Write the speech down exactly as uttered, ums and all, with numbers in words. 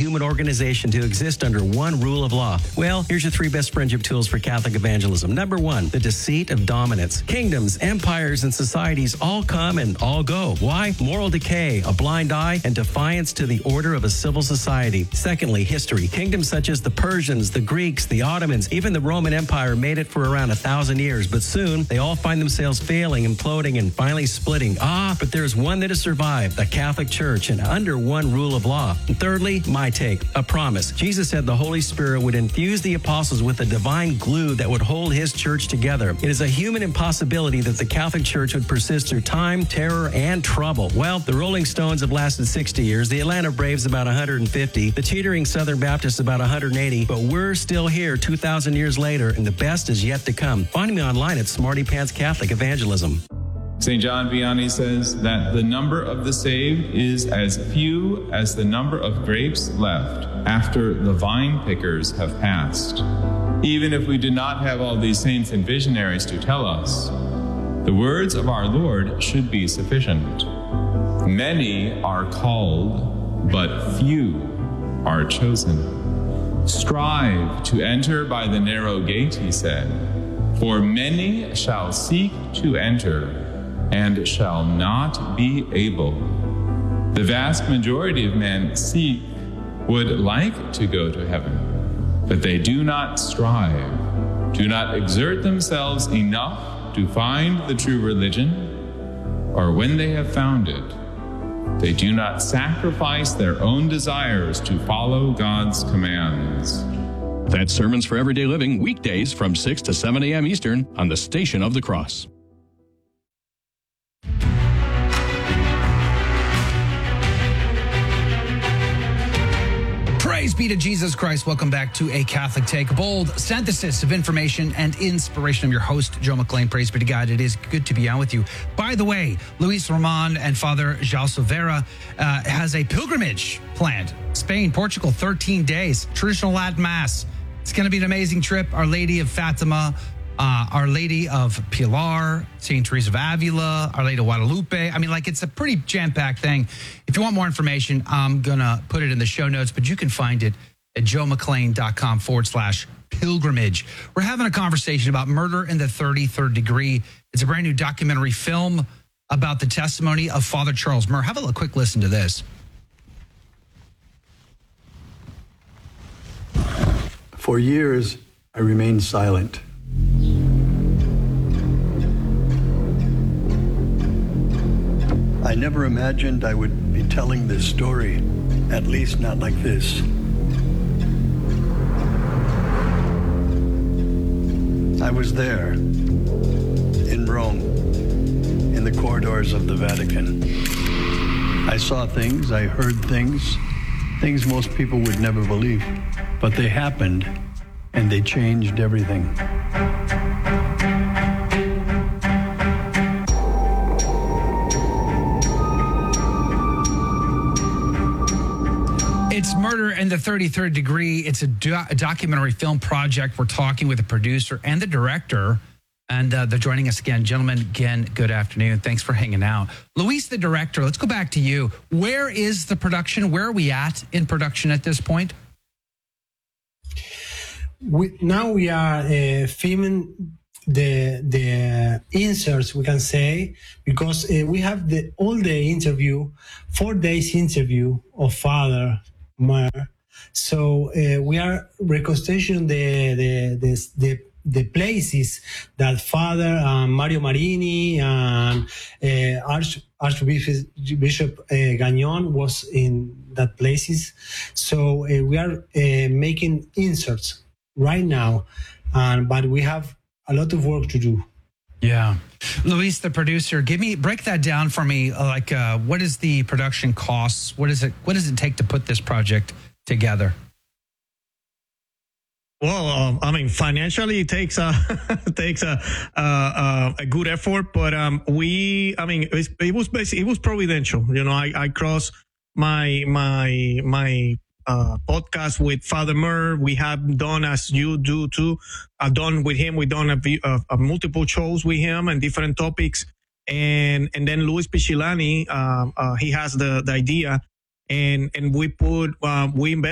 human organization to exist under one rule of law? Well, here's your three best friendship tools for Catholic evangelism. Number one, the deceit of dominance. Kingdoms, empires, and societies all come and all go. Why? Moral decay, a blind eye, and defiance to the order of a civil society. Secondly, history. Kingdoms such as the Persians, the Greeks, the Ottomans, even the Roman Empire made it for around a thousand years, but soon they all find themselves failing, imploding, and finally splitting. Ah, but there's one that has survived, the Catholic Church, and under one rule of law. And thirdly, my take, a promise. Jesus said the Holy Spirit would infuse the apostles with a divine glue that would hold his church together. It is a human impossibility that the Catholic Church would persist through time, terror, and trouble. Well, the Rolling Stones have lasted sixty years, the Atlanta Braves about one hundred fifty, the teetering Southern Baptists about one hundred eighty, but we're still here two thousand years later, and the best is yet to come. Find me online at Smarty Pants Catholic Evangelism. Saint John Vianney says that the number of the saved is as few as the number of grapes left after the vine pickers have passed. Even if we did not have all these saints and visionaries to tell us, the words of our Lord should be sufficient. Many are called, but few are chosen. Strive to enter by the narrow gate, he said, for many shall seek to enter and shall not be able. The vast majority of men seek, would like to go to heaven, but they do not strive, do not exert themselves enough to find the true religion, or when they have found it, they do not sacrifice their own desires to follow God's commands. That's Sermons for Everyday Living, weekdays from six to seven a.m. Eastern on the Station of the Cross. Praise be to Jesus Christ. Welcome back to A Catholic Take, a bold synthesis of information and inspiration. I'm your host, Joe McLean. Praise be to God. It is good to be on with you. By the way, Luis Roman and Father João Silveira uh, has a pilgrimage planned. Spain, Portugal, thirteen days, traditional Latin Mass. It's going to be an amazing trip. Our Lady of Fatima, uh, Our Lady of Pilar, Saint Teresa of Avila, Our Lady of Guadalupe. I mean, like, it's a pretty jam-packed thing. If you want more information, I'm going to put it in the show notes, but you can find it at joemclean.com forward slash pilgrimage. We're having a conversation about Murder in the thirty-third Degree. It's a brand new documentary film about the testimony of Father Charles Murr. Have a quick listen to this. For years, I remained silent. I never imagined I would be telling this story, at least not like this. I was there, in Rome, in the corridors of the Vatican. I saw things, I heard things, things most people would never believe. But they happened, and they changed everything. It's Murder in the thirty-third Degree. It's a, do- a documentary film project. We're talking with the producer and the director, and uh, they're joining us again. Gentlemen, again, good afternoon. Thanks for hanging out. Luis, the director, let's go back to you. Where is the production? Where are we at in production at this point? We, now we are uh, filming the the inserts, we can say, because uh, we have the all the interview, four days interview of Father Murr. So uh, we are reconstructing the the the the, the places that Father uh, Mario Marini and uh, Arch, Archbishop Bishop uh, Gagnon was in that places. So uh, we are uh, making inserts right now, um, but we have a lot of work to do. Yeah. Luis, the producer, give me, break that down for me. Like, uh, what is the production costs? What is it, what does it take to put this project together? Well, um, I mean, financially, it takes a takes a a, a good effort, but um, we, I mean, it was, it was basically, it was providential. You know, I, I crossed my my my uh, podcast with Father Murr. We have done, as you do too, I've done with him. We've done a, a, a multiple shows with him and different topics. And, and then Luis Pichilani, uh, uh, he has the, the idea, and, and we put, uh, we invested